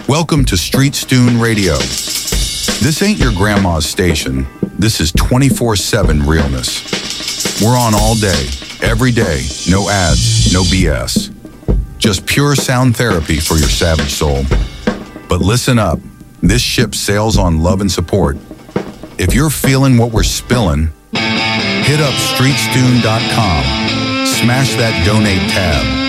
Welcome to Street Stoon Radio. This ain't your grandma's station. This is 24/7 realness. We're on all day, every day, no ads, no BS. Just pure sound therapy for your savage soul. But listen up, this ship sails on love and support. If you're feeling what we're spilling, hit up streetstoon.com, smash that donate tab,